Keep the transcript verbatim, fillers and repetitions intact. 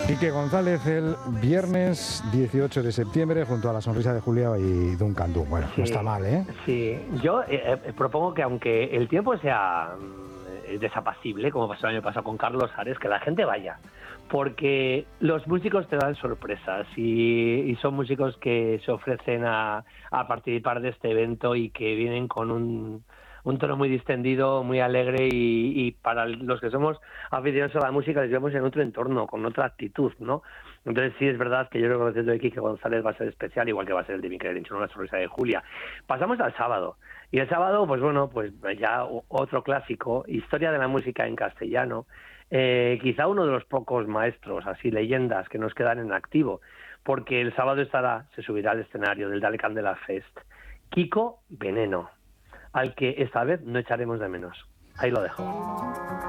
Quique González el viernes dieciocho de septiembre junto a La Sonrisa de Julia y Duncan Du. Bueno, sí, no está mal, ¿eh? Sí, yo eh, propongo que aunque el tiempo sea eh, desapacible, como pasó el año pasado con Carlos Ares, que la gente vaya, porque los músicos te dan sorpresas y, y son músicos que se ofrecen a, a participar de este evento y que vienen con un... un tono muy distendido, muy alegre y, y para los que somos aficionados a la música les vemos en otro entorno, con otra actitud, ¿no? Entonces sí es verdad que yo creo que el concierto de Quique González va a ser especial, igual que va a ser el de Miquel Erenchun, La Sonrisa de Julia. Pasamos al sábado. Y el sábado, pues bueno, pues ya otro clásico, historia de la música en castellano, eh, quizá uno de los pocos maestros, así leyendas, que nos quedan en activo, porque el sábado estará, se subirá al escenario del Dale Candela Fest, Kiko Veneno, al que esta vez no echaremos de menos. Ahí lo dejo.